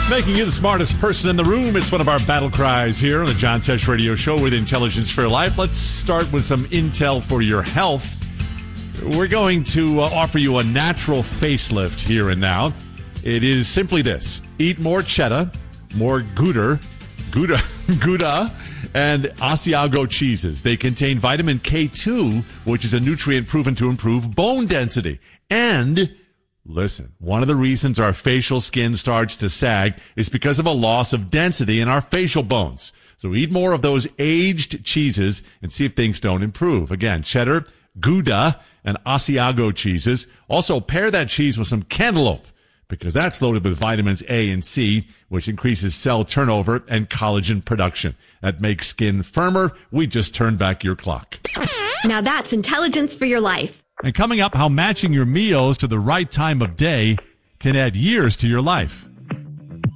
Making you the smartest person in the room. It's one of our battle cries here on the John Tesh Radio Show with Intelligence for Your Life. Let's start with some intel for your health. We're going to offer you a natural facelift here and now. It is simply this. Eat more cheddar, more Gouda, and Asiago cheeses. They contain vitamin K2, which is a nutrient proven to improve bone density. And listen, one of the reasons our facial skin starts to sag is because of a loss of density in our facial bones. So eat more of those aged cheeses and see if things don't improve. Again, cheddar, Gouda, and Asiago cheeses. Also pair that cheese with some cantaloupe, because that's loaded with vitamins A and C, which increases cell turnover and collagen production. That makes skin firmer. We just turned back your clock. Now that's intelligence for your life. And coming up, how matching your meals to the right time of day can add years to your life.